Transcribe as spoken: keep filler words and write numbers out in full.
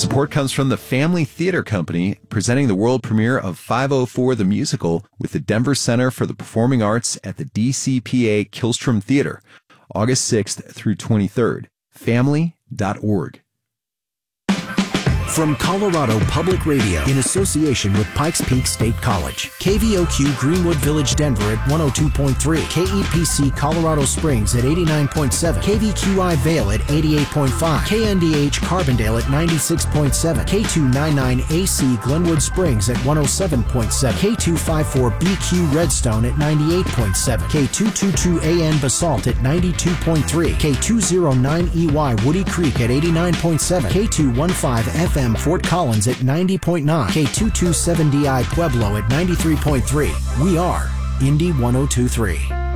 Support comes from the Family Theater Company, presenting the world premiere of five oh four the Musical with the Denver Center for the Performing Arts at the D C P A Killstrom Theater, August sixth through twenty-third. family dot org. From Colorado Public Radio, in association with Pikes Peak State College, K V O Q Greenwood Village, Denver at one oh two point three, K E P C Colorado Springs at eighty-nine point seven, K V Q I Vail at eighty-eight point five, K N D H Carbondale at ninety-six point seven, K two ninety-nine A C Glenwood Springs at one oh seven point seven, K two fifty-four B Q Redstone at ninety-eight point seven, K two twenty-two A N Basalt at ninety-two point three, K two oh nine E Y Woody Creek at eighty-nine point seven, K two fifteen F M Fort Collins at ninety point nine, K two twenty-seven D I Pueblo at ninety-three point three. We are Indy one oh two point three.